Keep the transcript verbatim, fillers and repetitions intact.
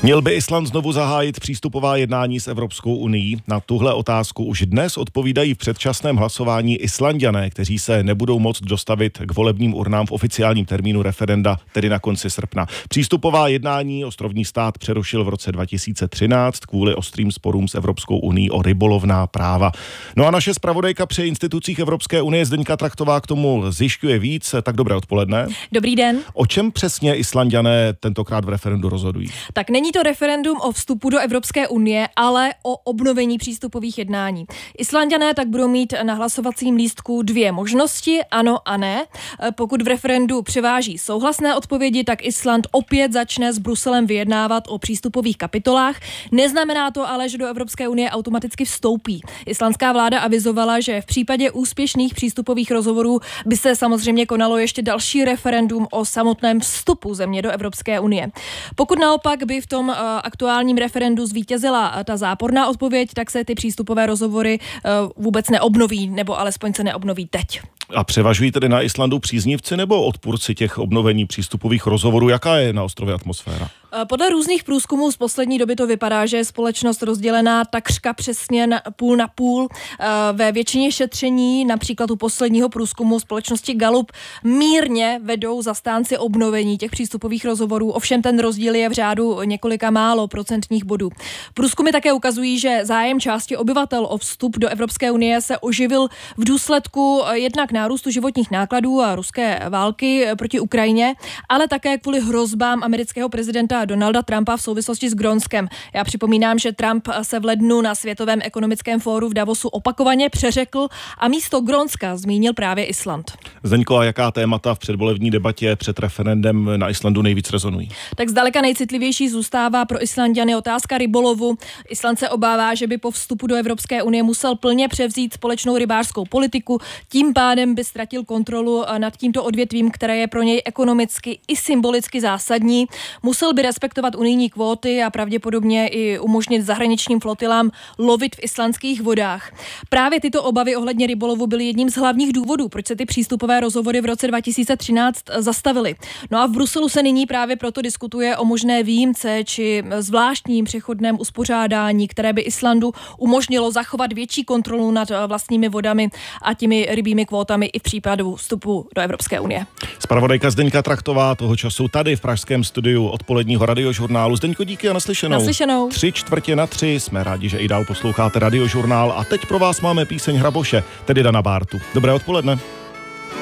Měl by Island znovu zahájit přístupová jednání s Evropskou unií? Na tuhle otázku už dnes odpovídají v předčasném hlasování Islanďané, kteří se nebudou moct dostavit k volebním urnám v oficiálním termínu referenda, tedy na konci srpna. Přístupová jednání ostrovní stát přerušil v roce dva tisíce třináct kvůli ostrým sporům s Evropskou unií o rybolovná práva. No a naše zpravodajka při institucích Evropské unie Zdeňka Trachtová k tomu zjišťuje víc. Tak dobré odpoledne. Dobrý den. O čem přesně Islanďané tentokrát v referendu rozhodují? Tak není to referendum o vstupu do Evropské unie, ale o obnovení přístupových jednání. Islanďané tak budou mít na hlasovacím lístku dvě možnosti, ano a ne. Pokud v referendu převáží souhlasné odpovědi, tak Island opět začne s Bruselem vyjednávat o přístupových kapitolách. Neznamená to ale, že do Evropské unie automaticky vstoupí. Islandská vláda avizovala, že v případě úspěšných přístupových rozhovorů by se samozřejmě konalo ještě další referendum o samotném vstupu země do Evropské unie. Pokud naopak by v tom uh, aktuálním referendu zvítězila uh, ta záporná odpověď, tak se ty přístupové rozhovory uh, vůbec neobnoví, nebo alespoň se neobnoví teď. A převažují tedy na Islandu příznivci nebo odpůrci těch obnovení přístupových rozhovorů? Jaká je na ostrově atmosféra? Podle různých průzkumů z poslední doby to vypadá, že je společnost rozdělená takřka přesně na půl na půl. Ve většině šetření, například u posledního průzkumu společnosti Gallup, mírně vedou zastánci obnovení těch přístupových rozhovorů, ovšem ten rozdíl je v řádu několika málo procentních bodů. Průzkumy také ukazují, že zájem části obyvatel o vstup do Evropské unie se oživil v důsledku jednak nárůstu životních nákladů a ruské války proti Ukrajině, ale také kvůli hrozbám amerického prezidenta Donalda Trumpa v souvislosti s Grónskem. Já připomínám, že Trump se v lednu na Světovém ekonomickém fóru v Davosu opakovaně přeřekl a místo Grónska zmínil právě Island. Zdeňko, a jaká témata v předvolební debatě před referendem na Islandu nejvíc rezonují? Tak zdaleka nejcitlivější zůstává pro Islanďany otázka rybolovu. Island se obává, že by po vstupu do Evropské unie musel plně převzít společnou rybářskou politiku, tím pádem by ztratil kontrolu nad tímto odvětvím, které je pro něj ekonomicky i symbolicky zásadní. Musel by respektovat unijní kvóty a pravděpodobně i umožnit zahraničním flotilám lovit v islandských vodách. Právě tyto obavy ohledně rybolovu byly jedním z hlavních důvodů, proč se ty přístupové rozhovory v roce dva tisíce třináct zastavily. No a v Bruselu se nyní právě proto diskutuje o možné výjimce či zvláštním přechodném uspořádání, které by Islandu umožnilo zachovat větší kontrolu nad vlastními vodami a těmi rybími kvótami i v případu vstupu do Evropské unie. Zpravodajka Zdeňka Trachtová toho času tady v pražském studiu odpoledního radiožurnálu. Zdeňko, díky a naslyšenou. Naslyšenou. Tři čtvrtě na tři, jsme rádi, že i dál posloucháte radiožurnál a teď pro vás máme píseň Hraboše, tedy Dana Bártu. Dobré odpoledne.